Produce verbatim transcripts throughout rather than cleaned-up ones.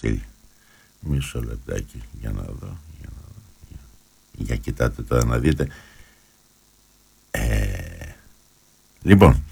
στείλει. Μισό λεπτάκι για να δω. Για, να δω. για, για κοιτάτε τώρα να δείτε. Ε, λοιπόν,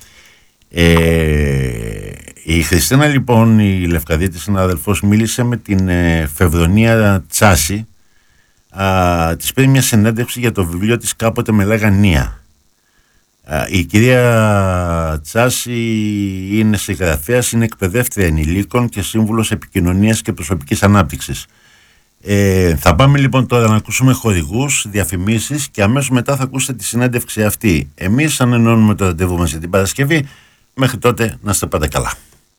ε, η Χριστίνα λοιπόν, η Λευκαδίτη συνάδελφος, μίλησε με την ε, Φεβρονία Τσάση. Α, της πήρε μια συνέντευξη για το βιβλίο της «Κάποτε με λέγαν Νία». Η κυρία Τσάση είναι συγγραφέας, είναι εκπαιδεύτρια ενηλίκων και σύμβουλος επικοινωνίας και προσωπικής ανάπτυξης. Ε, θα πάμε λοιπόν τώρα να ακούσουμε χορηγούς, διαφημίσεις και αμέσως μετά θα ακούσετε τη συνέντευξη αυτή. Εμείς ανανεώνουμε το ραντεβού μας για την Παρασκευή. Μέχρι τότε να είστε πάντα καλά.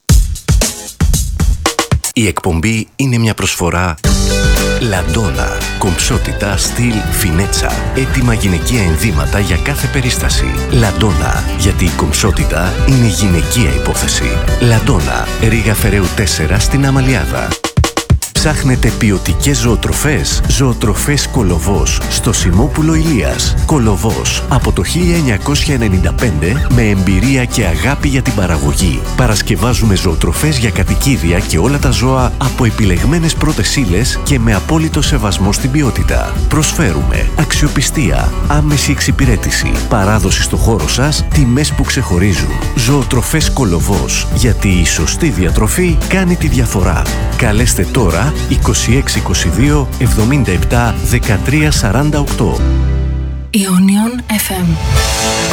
Η εκπομπή είναι μια προσφορά Λαντόνα. Κομψότητα, στυλ, φινέτσα. Έτοιμα γυναικεία ενδύματα για κάθε περίσταση. Λαντόνα. Γιατί η κομψότητα είναι γυναικεία υπόθεση. Λαντόνα. Ρήγα Φεραίου τέσσερα στην Αμαλιάδα. Ψάχνετε ποιοτικές ζωοτροφές? Ζωοτροφές Κολοβός στο Σιμόπουλο Ηλίας. Κολοβός από το χίλια εννιακόσια ενενήντα πέντε με εμπειρία και αγάπη για την παραγωγή. Παρασκευάζουμε ζωοτροφές για κατοικίδια και όλα τα ζώα από επιλεγμένες πρώτες ύλες και με απόλυτο σεβασμό στην ποιότητα. Προσφέρουμε αξιοπιστία, άμεση εξυπηρέτηση, παράδοση στο χώρο σας, τιμές που ξεχωρίζουν. Ζωοτροφές Κολοβός. Γιατί η σωστή διατροφή κάνει τη διαφορά. Καλέστε τώρα είκοσι έξι είκοσι δύο εβδομήντα επτά δεκατρία σαράντα οκτώ. Ionion εφ εμ.